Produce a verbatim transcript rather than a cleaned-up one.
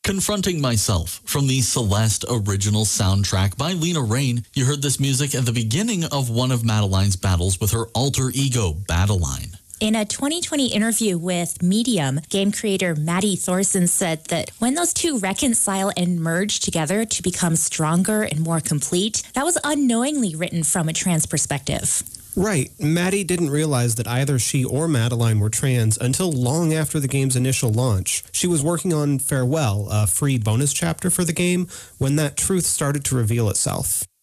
Confronting Myself from the Celeste original soundtrack by Lena Raine. You heard this music at the beginning of one of Madeline's battles with her alter ego, Badeline. In a twenty twenty interview with Medium, game creator Maddie Thorson said that when those two reconcile and merge together to become stronger and more complete, that was unknowingly written from a trans perspective. Right. Maddie didn't realize that either she or Madeline were trans until long after the game's initial launch. She was working on Farewell, a free bonus chapter for the game, when that truth started to reveal itself.